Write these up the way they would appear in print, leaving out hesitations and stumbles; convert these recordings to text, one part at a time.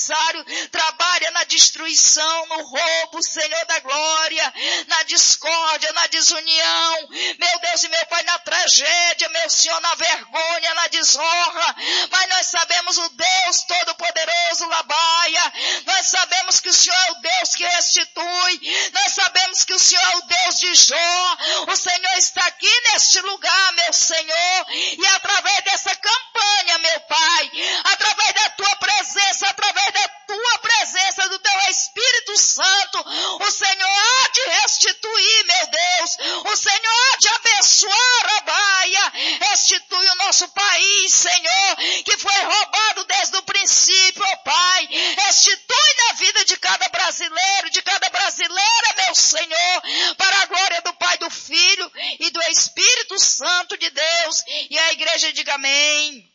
adversário trabalha na destruição, no roubo, Senhor da glória, na discórdia, na desunião, meu Deus e meu Pai, na tragédia, meu Senhor, na vergonha, na desonra, mas nós sabemos o Deus Todo-Poderoso, Labaia, nós sabemos que o Senhor é o Deus que restitui, nós sabemos que o Senhor é o Deus de Jó, o Senhor está aqui neste lugar, meu Senhor, e através dessa campanha, meu Pai, através da tua presença, através da tua presença, do teu Espírito Santo, o Senhor há de restituir, meu Deus, o Senhor há de abençoar, Labaia, restitui o nosso país, Senhor, que foi roubado desde o princípio, ó Pai, restitui na vida de cada brasileiro, de cada brasileira, meu Senhor, para a glória do Pai, do Filho e do Espírito Santo de Deus. E a igreja diga amém.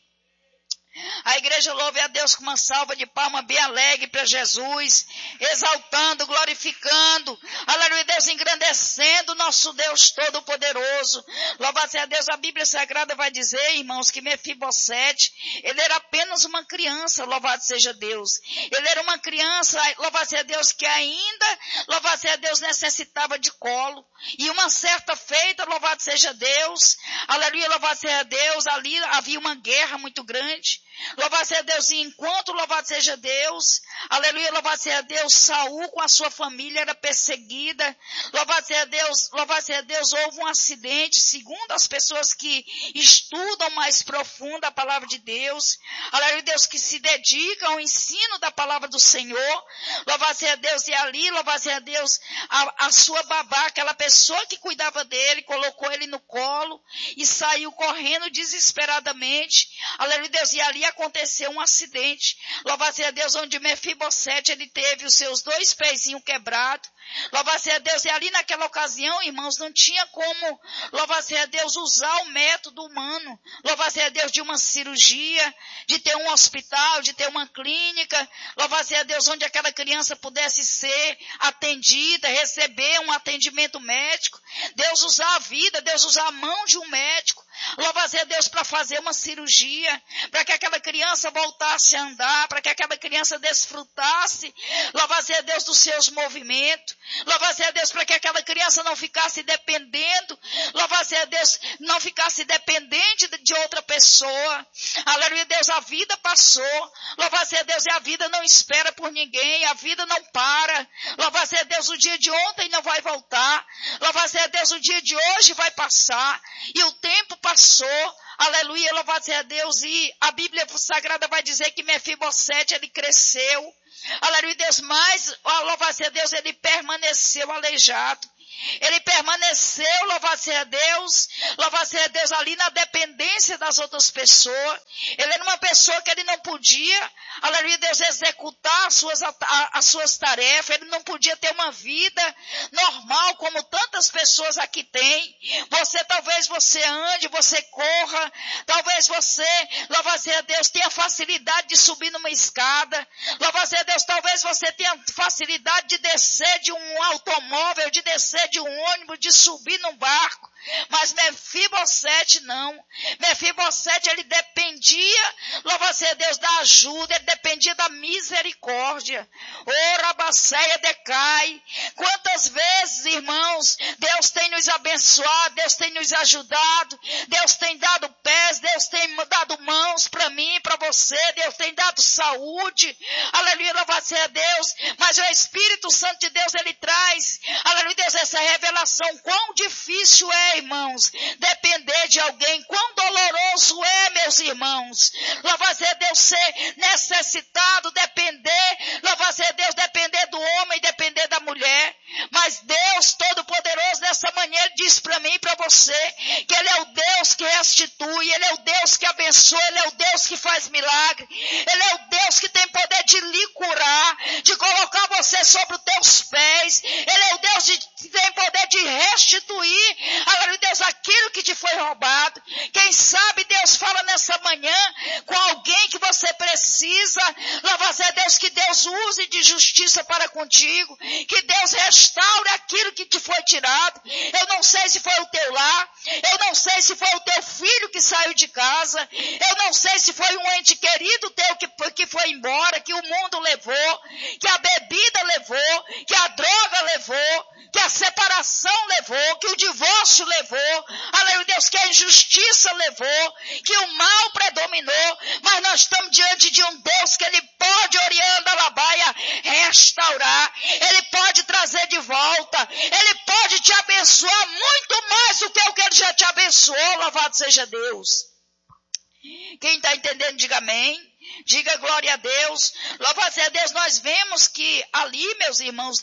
A igreja louve a Deus com uma salva de palma bem alegre para Jesus, exaltando, glorificando, aleluia, Deus, engrandecendo o nosso Deus Todo-Poderoso. Louvado seja Deus, a Bíblia Sagrada vai dizer, irmãos, que Mefibosete, ele era apenas uma criança, louvado seja Deus. Ele era uma criança, louvado seja Deus, que ainda, louvado seja Deus, necessitava de colo. E uma certa feita, louvado seja Deus, aleluia, louvado seja Deus, ali havia uma guerra muito grande. Louvado seja Deus, e enquanto louvado seja Deus, aleluia, louvado seja Deus, Saul com a sua família era perseguida, louvado seja Deus, houve um acidente, segundo as pessoas que estudam mais profundo a palavra de Deus, aleluia, Deus, que se dedicam ao ensino da palavra do Senhor, louvado seja Deus, e ali, louvado seja Deus, a sua babá, aquela pessoa que cuidava dele, colocou ele no colo e saiu correndo desesperadamente, aleluia, Deus, e ali aconteceu um acidente, louvado seja Deus, onde Mefibosete, ele teve os seus 2 pezinhos quebrados, louvado seja Deus, e ali naquela ocasião, irmãos, não tinha como, louvado seja Deus, usar o método humano, louvado seja Deus, de uma cirurgia, de ter um hospital, de ter uma clínica, louvado seja Deus, onde aquela criança pudesse ser atendida, receber um atendimento médico, Deus usar a vida, Deus usar a mão de um médico, louvado seja Deus, para fazer uma cirurgia, para que aquela criança voltasse a andar, para que aquela criança desfrutasse, louvado seja Deus, dos seus movimentos, louvado seja Deus, para que aquela criança não ficasse dependendo, louvado seja Deus, não ficasse dependente de outra pessoa, aleluia, Deus, a vida passou, louvado seja Deus, e a vida não espera por ninguém, a vida não para, louvado seja Deus, o dia de ontem não vai voltar, louvado seja Deus, o dia de hoje vai passar, e o tempo passou, aleluia, louvado seja Deus, e a Bíblia Sagrada vai dizer que Mefibosete, ele cresceu, aleluia, Deus, mas, louvado seja Deus, ele permaneceu aleijado. Ele permaneceu, louvado seja Deus, ali na dependência das outras pessoas. Ele era uma pessoa que ele não podia, aleluia, Deus, executar as suas tarefas. Ele não podia ter uma vida normal como tantas pessoas aqui têm. Talvez você ande, você corra, talvez você, louvado seja Deus, tenha facilidade de subir numa escada. Louvado seja Deus, talvez você tenha facilidade de descer de um automóvel, de descer de um ônibus, de subir num barco. Mas Mefibosete não. Mefibosete, ele dependia, louvado seja Deus, da ajuda, ele dependia da misericórdia. Rabaceia decai. Quantas vezes, irmãos, Deus tem nos abençoado, Deus tem nos ajudado, Deus tem dado pés, Deus tem dado mãos para mim, para você, Deus tem dado saúde, aleluia, louvado seja Deus, mas o Espírito Santo de Deus, ele traz, aleluia, Deus, essa revelação, quão difícil é, irmãos, depender de alguém, quão doloroso é, meus irmãos, louvado seja Deus, ser necessitado, depender, louvado seja Deus, depender do homem, depender da mulher, mas Deus Todo-Poderoso, nessa manhã, ele diz para mim e para você, que ele é o Deus que restitui, ele é o Deus que abençoa, ele é o Deus que faz milagre, ele é o Deus que tem poder de lhe curar, de colocar você sobre os teus pés, ele é o Deus que tem poder de restituir, aleluia, Deus, aquilo que te foi roubado. Quem sabe Deus fala nessa manhã com alguém que você precisa, louvado seja Deus, que Deus use de justiça para contigo, que Deus restaure aquilo que te foi tirado. Eu não sei se foi o teu lar, eu não sei se foi o teu filho que saiu de casa, eu não sei se foi um ente querido teu que foi embora, que o mundo levou, que a bebida levou, que a droga levou, que a separação levou, que o divórcio levou, aleluia, Deus, que a injustiça levou, que o mal predominou, mas nós estamos diante de um Deus que Ele pode, oriando a labaia, restaurar, Ele pode trazer de volta, Ele pode te abençoar muito mais do que o que Ele já te abençoou, louvado seja Deus. Quem está entendendo, diga amém. Diga glória a Deus. Louvado seja Deus. Nós vemos que ali, meus irmãos,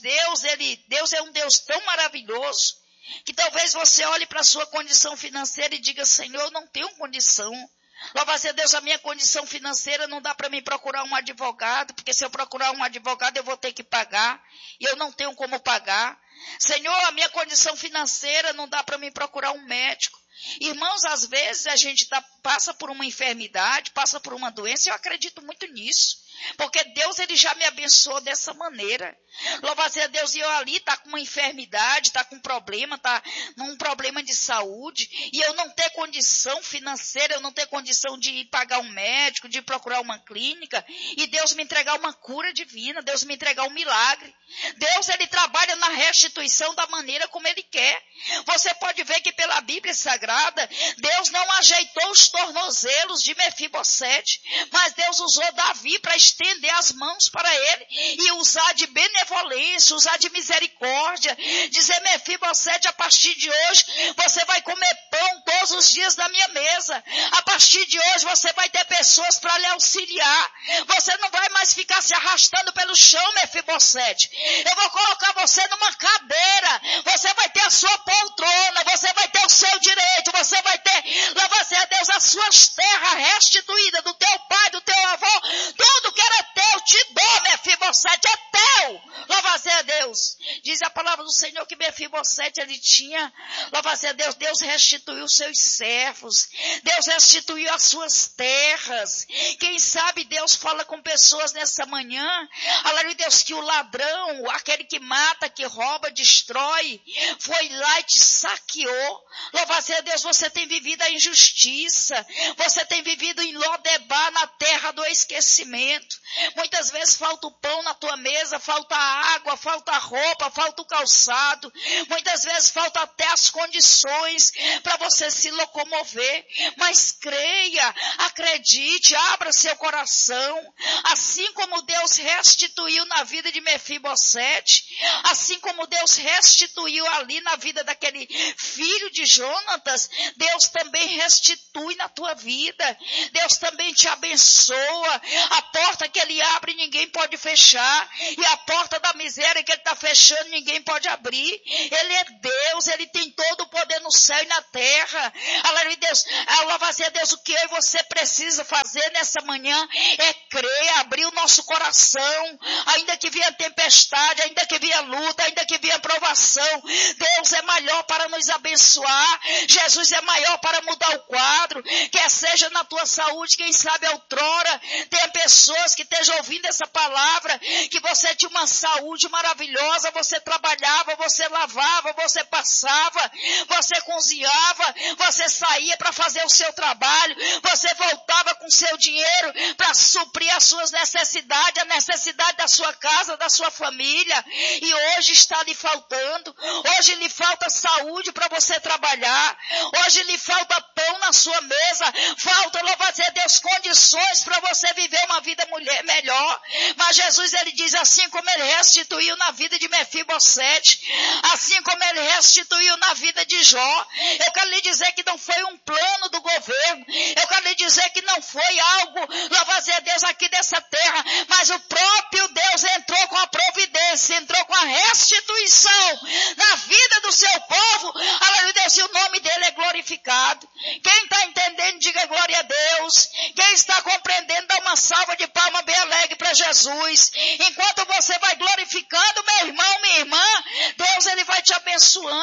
Deus é um Deus tão maravilhoso, que talvez você olhe para a sua condição financeira e diga, Senhor, eu não tenho condição. Louvado seja Deus, a minha condição financeira não dá para mim procurar um advogado, porque se eu procurar um advogado eu vou ter que pagar, e eu não tenho como pagar. Senhor, a minha condição financeira não dá para mim procurar um médico. Irmãos, às vezes a gente passa por uma enfermidade, passa por uma doença, eu acredito muito nisso, porque Deus, Ele já me abençoou dessa maneira. Louvado seja Deus, e eu ali está com uma enfermidade, está com um problema, está num problema de saúde, e eu não ter condição financeira, eu não ter condição de ir pagar um médico, de procurar uma clínica, e Deus me entregar uma cura divina, Deus me entregar um milagre. Deus, Ele trabalha na restituição da maneira como Ele quer. Você pode ver que pela Bíblia Sagrada, Deus não ajeitou os tornozelos de Mefibosete, mas Deus usou Davi para estender as mãos para ele e usar de benevolência, usar de misericórdia, dizer, Mefibosete, a partir de hoje você vai comer pão todos os dias da minha mesa, a partir de hoje você vai ter pessoas para lhe auxiliar, você não vai mais ficar se arrastando pelo chão, Mefibosete, eu vou colocar você numa cadeira, você vai ter a sua poltrona, você vai ter o seu direito, você vai ter, louvado seja Deus, as suas terras restituídas do teu pai, do teu avô, tudo que era teu, te dou, Mefibosete, é teu, louvado seja Deus. Diz a palavra do Senhor que Mefibosete, ele tinha, louvado seja Deus, Deus restituiu os seus servos, Deus restituiu as suas terras. Quem sabe Deus fala com pessoas nessa manhã, aleluia, Deus, que o ladrão, aquele que mata, que rouba, destrói, foi lá e te saqueou. Louvado seja Deus, você tem vivido a injustiça, você tem vivido em Lodebar, na terra do esquecimento. Muitas vezes falta o pão na tua mesa, falta a água, falta a roupa, falta o calçado, muitas vezes falta até as condições para você se locomover, mas creia, acredite, abra seu coração, assim como Deus restituiu na vida de Mefibosete, assim como Deus restituiu ali na vida daquele filho de Jonatas, Deus também restitui na tua vida, Deus também te abençoa. A porta que Ele abre ninguém pode fechar, e a porta da miséria que Ele está fechando ninguém pode abrir. Ele é Deus, Ele tem todo o poder no céu e na terra. Aleluia, Deus, louvado seja Deus, o que eu e você precisa fazer nessa manhã é crer, abrir o nosso coração, ainda que venha tempestade, ainda que venha luta, ainda que venha provação, Deus é maior para nos abençoar, Jesus é maior para mudar o quadro, quer seja na tua saúde, quem sabe outrora, tem pessoas que estejam ouvindo essa palavra, que você tinha uma saúde maravilhosa, você trabalhava, você lavava, você passava, você cozinhava, você saía para fazer o seu trabalho, você voltava com seu dinheiro para suprir as suas necessidades, a necessidade da sua casa, da sua família, e hoje está lhe faltando, hoje lhe falta saúde para você trabalhar, hoje lhe falta pão na sua mesa, falta, louvado seja Deus, condições para você viver uma vida melhor, mas Jesus, Ele diz, assim como Ele restituiu na vida de Mefibosete, assim como Ele restituiu na vida de Jó, eu quero lhe dizer que não foi um plano do governo, eu quero lhe dizer que não foi algo, louvado seja Deus, aqui dessa terra, mas o próprio Deus entrou com a providência, entrou com a restituição na vida do seu povo, aleluia, Deus, e o nome dele é glorificado. Quem está entendendo, diga glória a Deus. Quem está compreendendo, dá uma salva de palma bem alegre para Jesus. Enquanto você vai glorificando, meu irmão, minha irmã, Deus, Ele vai te abençoando.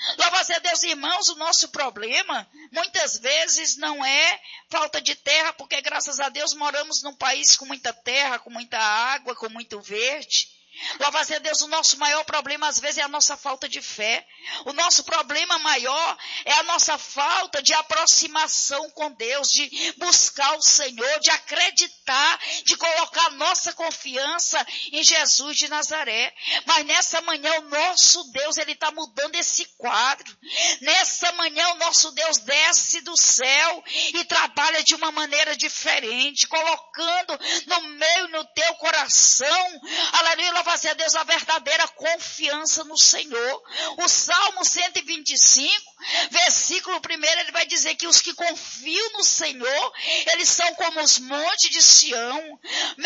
Louvado seja Deus, irmãos, o nosso problema muitas vezes não é falta de terra, porque graças a Deus moramos num país com muita terra, com muita água, com muito verde. Louvado seja Deus, o nosso maior problema às vezes é a nossa falta de fé. O nosso problema maior é a nossa falta de aproximação com Deus, de buscar o Senhor, de acreditar, de colocar nossa confiança em Jesus de Nazaré. Mas nessa manhã o nosso Deus, Ele está mudando esse quadro. Nessa manhã o nosso Deus desce do céu e trabalha de uma maneira diferente, colocando no meio, no teu coração, aleluia, louvado seja Deus, a verdadeira confiança no Senhor. O Salmo 125, versículo 1, ele vai dizer que os que confiam no Senhor, eles são como os montes de Sião.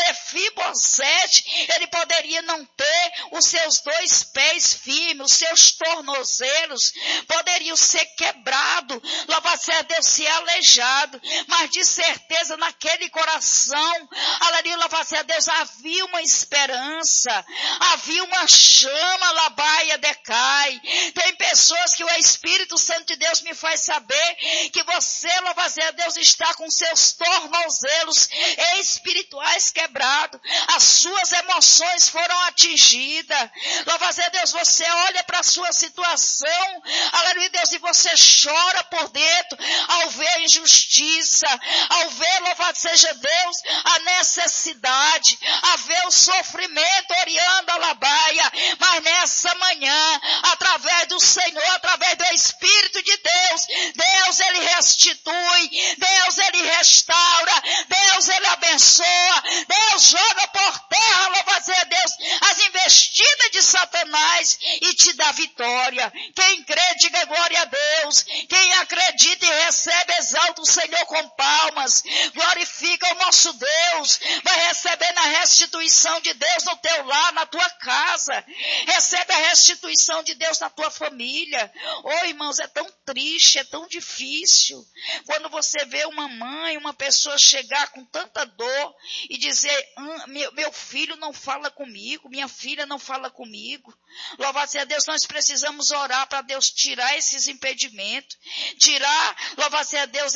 Mefibosete, ele poderia não ter os seus 2 pés firmes, os seus tornozelos poderiam ser quebrados, louvado seja Deus, ser aleijado, mas de certeza naquele coração, aleluia, louvado seja Deus, havia uma esperança, havia uma chama, labaia decai. Tem pessoas que o Espírito Santo de Deus me faz saber que você, louvado seja Deus, está com seus tornozelos espirituais quebrados, as suas emoções foram atingidas. Louvado seja Deus, você olha para a sua situação, aleluia Deus, e você chora por dentro ao ver a injustiça, ao ver, louvado seja Deus, a necessidade, a ver o sofrimento oriando a labaia. Mas nessa manhã, através do Senhor, através do Espírito de Deus, Deus ele restitui, Deus ele restaura, Deus ele abençoa, Deus joga por terra, louvado seja Deus, as investidas de Satanás e te dá vitória. Quem crê, diga glória a Deus. Quem acredita e recebe, exalta o Senhor com palmas, glorifica o nosso Deus, vai receber a restituição de Deus no teu lar, na tua casa, recebe a restituição de Deus na tua família. Oh, irmãos, é tão triste, é tão difícil quando você vê uma mãe, uma pessoa chegar com tanta dor e dizer, meu filho não fala comigo, minha filha não fala comigo. Louvado seja Deus, nós precisamos orar para Deus tirar esses impedimentos, tirar, louvado seja Deus,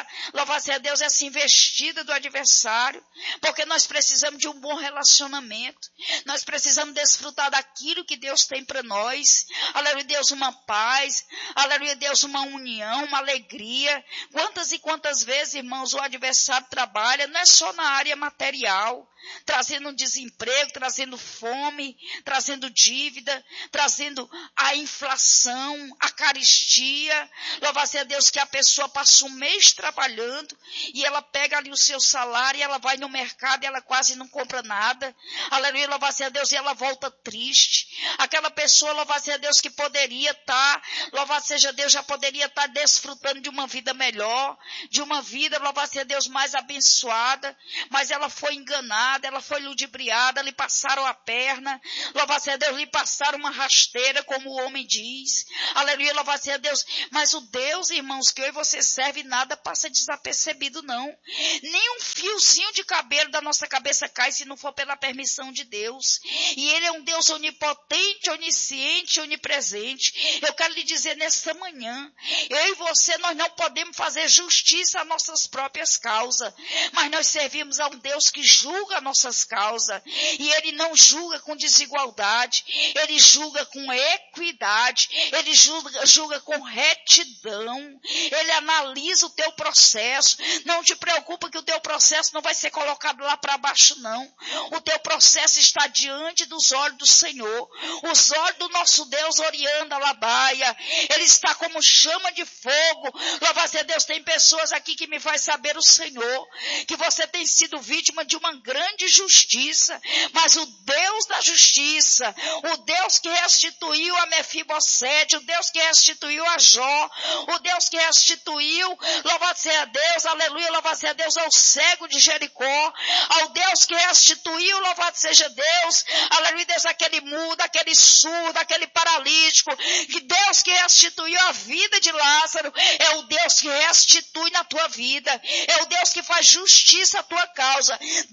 essa investida do adversário, porque nós precisamos de um bom relacionamento, nós precisamos desfrutar daquilo que Deus tem para nós. Aleluia Deus, uma paz, aleluia Deus, uma união, uma alegria. Quantas e quantas vezes, irmãos, o adversário trabalha, não é só na área material, trazendo desemprego, trazendo fome, trazendo dívida, trazendo a inflação, a carestia. Louvado seja Deus que a pessoa passa um mês trabalhando e ela pega ali o seu salário e ela vai no mercado e ela quase não compra nada. Aleluia, louvado seja Deus, e ela volta triste. Aquela pessoa, louvado seja Deus, que poderia estar, louvado seja Deus, já poderia estar desfrutando de uma vida melhor, de uma vida, louvado seja Deus, mais abençoada, mas ela foi enganada, ela foi ludibriada, lhe passaram a perna, louvado seja Deus, lhe passaram uma rasteira, como o homem diz. Aleluia, louvado seja Deus. Mas o Deus, irmãos, que eu e você serve, nada passa desapercebido, não. Nem um fiozinho de cabelo da nossa cabeça cai se não for pela permissão de Deus. E Ele é um Deus onipotente, onisciente, onipresente. Eu quero lhe dizer nessa manhã, eu e você, nós não podemos fazer justiça às nossas próprias causas, mas nós servimos a um Deus que julga nossas causas, e Ele não julga com desigualdade, Ele julga com equidade, Ele julga com retidão, Ele analisa o teu processo. Não te preocupa que o teu processo não vai ser colocado lá para baixo, não. O teu processo está diante dos olhos do Senhor, os olhos do nosso Deus oriando a labaia, Ele está como chama de fogo. Louvado seja Deus, tem pessoas aqui que me faz saber o Senhor, que você tem sido vítima de uma grande justiça, mas o Deus da justiça, o Deus que restituiu a Mefibosete, o Deus que restituiu a Jó, o Deus que restituiu, louvado seja Deus, aleluia, louvado seja Deus, ao cego de Jericó, ao Deus que restituiu, louvado seja Deus, aleluia, Deus, aquele mudo, aquele surdo, aquele paralítico, que Deus que restituiu a vida de Lázaro, é o Deus que restitui na tua vida, é o Deus que faz justiça à tua causa. Deus,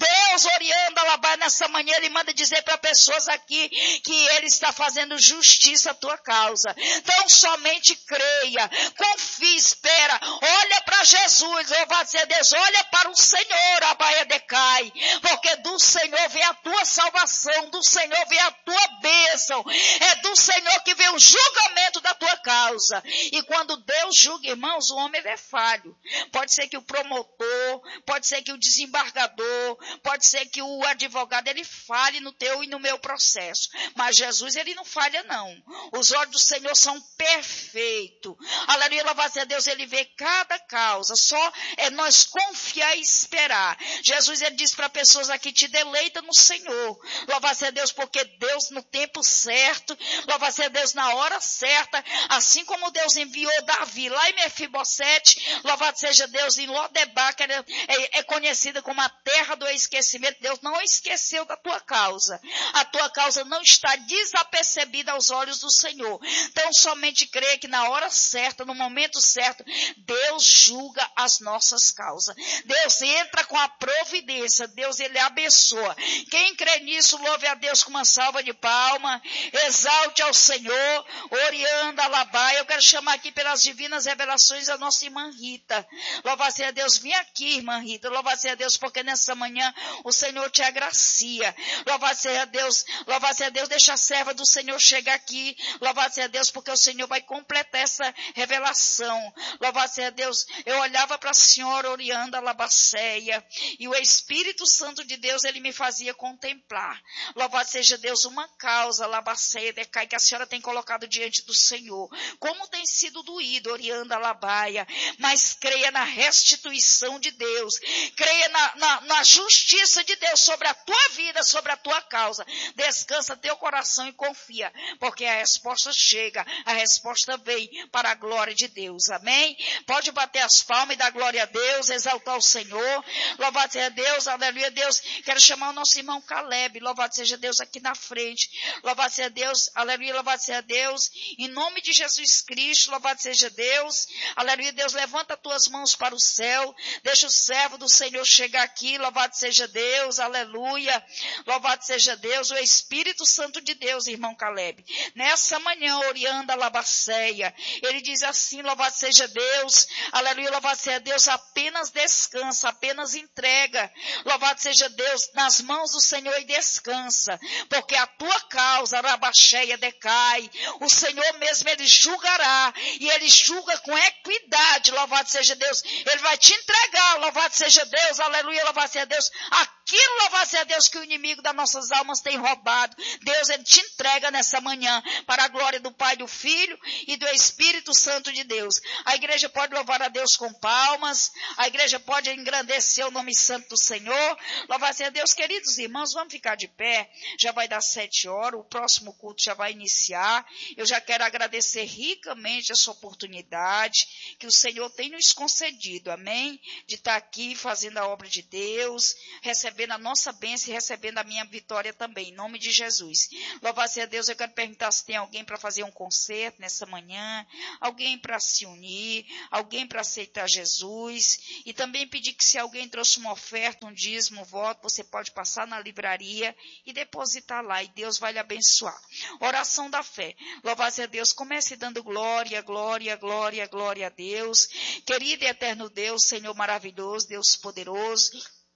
Orianda Labai, nessa manhã ele manda dizer para pessoas aqui que ele está fazendo justiça à tua causa. Então somente creia, confie, espera, olha para Jesus, louvado seja Deus, olha para o Senhor, a Baia decai, porque do Senhor vem a tua salvação, do Senhor vem a tua bênção, é do Senhor que vem o julgamento da tua causa. E quando Deus julga, irmãos, o homem ele é falho. Pode ser que o promotor, pode ser que o desembargador, pode ser que o advogado ele falhe no teu e no meu processo, mas Jesus ele não falha não. Os olhos do Senhor são perfeitos. Aleluia, louvado a Deus, ele vê cada causa, só é nós confiar e esperar. Jesus ele diz para pessoas aqui, te deleita no Senhor, louvado a Deus, porque Deus no tempo certo, louvado a Deus na hora certa, assim como Deus enviou Davi lá em Mefibosete, louvado seja Deus, em Lodebar, que é conhecida como a terra do esquecimento. Deus não esqueceu da tua causa. A tua causa não está desapercebida aos olhos do Senhor. Então somente creia que na hora certa, no momento certo, Deus julga as nossas causas. Deus entra com a providência. Deus ele abençoa. Quem crê nisso, louve a Deus com uma salva de palma. Exalte ao Senhor. Orianda Labai. Eu quero chamar aqui pelas divinas revelações a nossa irmã Rita. Louva seja Deus. Vem aqui, irmã Rita. Louva seja Deus, porque nessa manhã o Senhor te agracia. Louvado seja Deus, louvado seja Deus, deixa a serva do Senhor chegar aqui. Louvado seja Deus, porque o Senhor vai completar essa revelação. Louvado seja Deus, eu olhava para a senhora Orianda Labaceia e o Espírito Santo de Deus, ele me fazia contemplar. Louvado seja Deus, uma causa, Labaceia, decai, que a senhora tem colocado diante do Senhor. Como tem sido doído, Orianda Labaia, mas creia na restituição de Deus. Creia na justiça de Deus sobre a tua vida, sobre a tua causa. Descansa teu coração e confia, porque a resposta chega, a resposta vem para a glória de Deus. Amém? Pode bater as palmas e dar glória a Deus, exaltar o Senhor. Louvado seja Deus, aleluia Deus. Quero chamar o nosso irmão Caleb, louvado seja Deus aqui na frente. Louvado seja Deus, aleluia, louvado seja Deus. Em nome de Jesus Cristo, louvado seja Deus. Aleluia Deus, levanta as tuas mãos para o céu. Deixa o servo do Senhor chegar aqui, louvado seja Deus, aleluia. Louvado seja Deus, o Espírito Santo de Deus, irmão Caleb. Nessa manhã, Orianda Labaceia, ele diz assim, louvado seja Deus, aleluia, louvado seja Deus, apenas descansa, apenas entrega, louvado seja Deus, nas mãos do Senhor e descansa, porque a tua causa, Rabacheia, decai, o Senhor mesmo, ele julgará, e ele julga com equidade, louvado seja Deus, ele vai te entregar, louvado seja Deus, aleluia, louvado seja Deus, aquilo, louvado seja Deus, que o inimigo das nossas almas tem roubado, Deus, ele te entrega nessa manhã, para a glória do Pai, do Filho e do Espírito Santo de Deus. A igreja pode louvar a Deus com palmas, a igreja pode engrandecer o nome santo do Senhor, louvado seja Deus. Queridos irmãos, vamos ficar de pé, já vai dar 7 horas, o próximo culto já vai iniciar. Eu já quero agradecer ricamente essa oportunidade que o Senhor tem nos concedido, amém? De estar aqui fazendo a obra de Deus, recebendo a nossa bênção e recebendo a minha vitória também, em nome de Jesus. Louvado seja Deus, eu quero perguntar se tem alguém para fazer um concerto nessa manhã, alguém para se unir, alguém para aceitar Jesus, e também pedir que se alguém trouxe uma oferta, um dízimo, um voto, você pode passar na livraria e depositar lá, e Deus vai lhe abençoar. Oração da fé. Louvado seja Deus, comece dando glória, glória, glória, glória a Deus. Querido e eterno Deus, Senhor maravilhoso, Deus poderoso,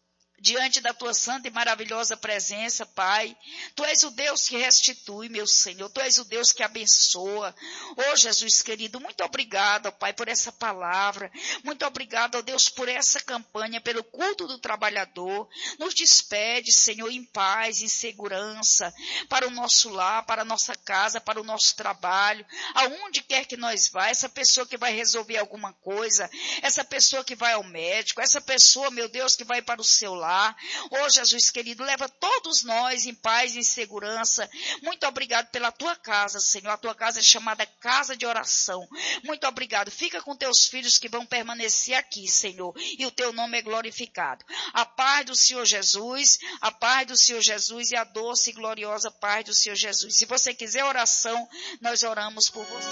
diante da tua santa e maravilhosa presença, Pai. Tu és o Deus que restitui, meu Senhor. Tu és o Deus que abençoa. Oh, Jesus querido, muito obrigado, Pai, por essa palavra. Muito obrigado, ó Deus, por essa campanha, pelo culto do trabalhador. Nos despede, Senhor, em paz, em segurança, para o nosso lar, para a nossa casa, para o nosso trabalho, aonde quer que nós vá, essa pessoa que vai resolver alguma coisa, essa pessoa que vai ao médico, essa pessoa, meu Deus, que vai para o seu lar. Oh, Jesus querido, leva todos nós em paz e em segurança. Muito obrigado pela tua casa, Senhor. A tua casa é chamada casa de oração. Muito obrigado. Fica com teus filhos que vão permanecer aqui, Senhor, e o teu nome é glorificado. A paz do Senhor Jesus, a paz do Senhor Jesus e a doce e gloriosa paz do Senhor Jesus. Se você quiser oração, nós oramos por você.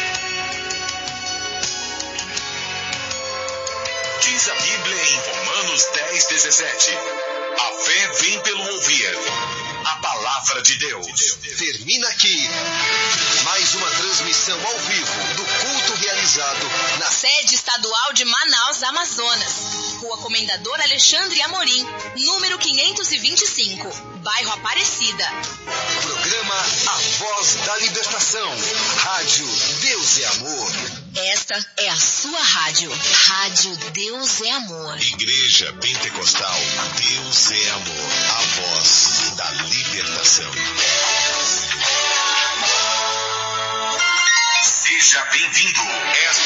Diz a Bíblia em Romanos Romanos 10:17. A fé vem pelo ouvir a palavra de Deus. Termina aqui mais uma transmissão ao vivo do culto realizado na sede estadual de Manaus, Amazonas. Rua Comendador Alexandre Amorim, número 525, bairro Aparecida. Programa A Voz da Libertação. Rádio Deus é Amor. Esta é a sua rádio. Rádio Deus é Amor. Igreja Pentecostal Deus é Amor. A voz da libertação. Seja bem-vindo. Esta